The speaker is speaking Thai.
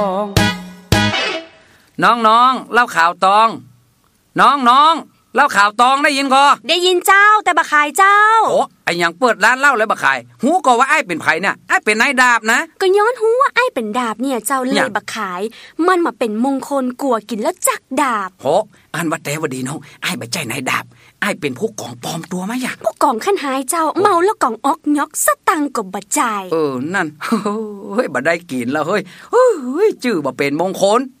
น้องๆเล่าข่าวตองน้องๆเล่าข่าวตองได้ยินก็ได้ยินเจ้าแต่บ่ขายเจ้าโอ้ไอ้ยังเปิดร้านเหล้าแล้วบ่ขายหูก็ว่าไอ้เป็นไผเนี่ยไอ้เป็นนายดาบนะก็ย้อนหูว่าไอ้เป็นดาบเนี่ยเจ้าเลยบ่ขายมันมาเป็นมงคลกลัวกินแล้วจักดาบโหอันว่าแต่ว่าดีน้องไอ้บ่ใจนายดาบไอ้เป็นผู้กองปลอมตัวมาอย่างผู้กองขั้นหายเจ้าเมาแล้วกองออกยอกสตังก็บ่จ่ายนั่นเฮ้ยบ่ได้กินแล้วเฮ้ยจื้อบ่เป็นมงคล